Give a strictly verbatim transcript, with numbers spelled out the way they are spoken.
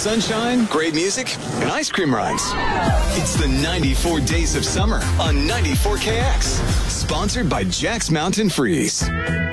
sunshine, great music, and ice cream rides. It's the ninety-four Days of Summer on ninety-four K X. Sponsored by Jack's Mountain Freeze.